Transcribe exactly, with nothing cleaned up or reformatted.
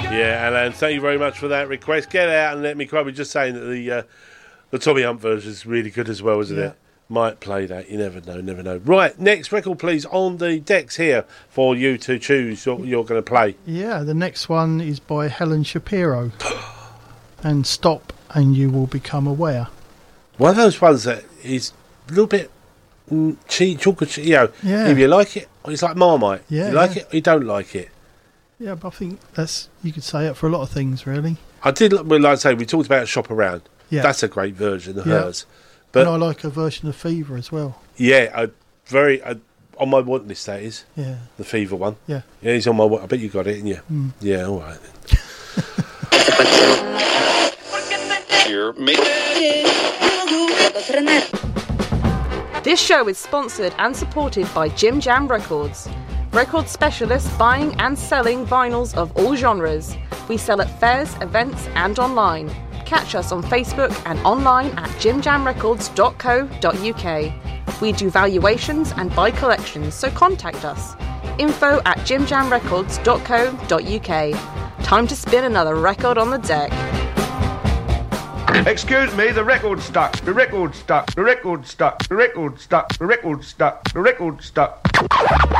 Yeah, Alan, thank you very much for that request. Get Out and Let Me Cry. We're just saying that the uh, the Tommy Hunt version is really good as well, isn't Yeah. it? Might play that. You never know, never know. Right, next record, please, on the decks here for you to choose what you're going to play. Yeah, the next one is by Helen Shapiro. And Stop and You Will Become Aware. One of those ones that is a little bit mm, cheap, chocolate, che- you know, Yeah. if you like it, it's like Marmite. Yeah, you like yeah. it or you don't like it. Yeah, but I think that's, you could say it for a lot of things, really. I did, well, like I say, we talked about Shop Around. Yeah. That's a great version of Yeah. hers. But And I like a version of Fever as well. yeah, I very I, on my want list, that is. Yeah. The Fever one. Yeah. Yeah, he's on my wa- I bet you got it, didn't you? Mm. Yeah, all right then. This show is sponsored and supported by Jim Jam Records. Record specialists buying and selling vinyls of all genres. We sell at fairs, events and online. Catch us on Facebook and online at jim jam records dot co dot uk. We do valuations and buy collections, so contact us. Info at jim jam records dot co dot uk. Time to spin another record on the deck. Excuse me, the record's stuck. The record's stuck. The record's stuck. The record's stuck. The record's stuck. The record's stuck.